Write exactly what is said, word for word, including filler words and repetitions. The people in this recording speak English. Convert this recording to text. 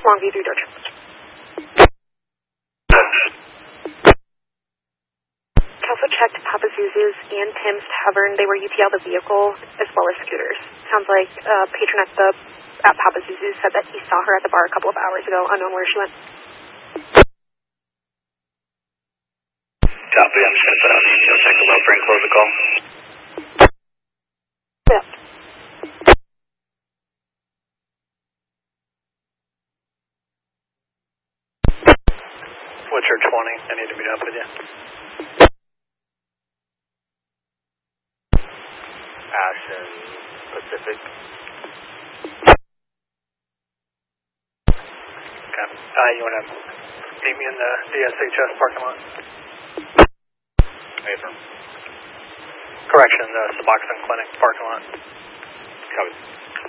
Longview three Dodge. Also checked Papa Zuzu's and Tim's Tavern. They were U T L the vehicle as well as scooters. Sounds like a patron at the at Papa Zuzu's said that he saw her at the bar a couple of hours ago, unknown where she went. Copy, I'm just going to put out the details, check the welfare and close the call. Yeah. What's your twenty? I need to meet up with you. Ashton Pacific. Okay. Uh, you want to meet me in the D S H S parking lot? Affirm. Correction, the Suboxone Clinic parking lot. Copy.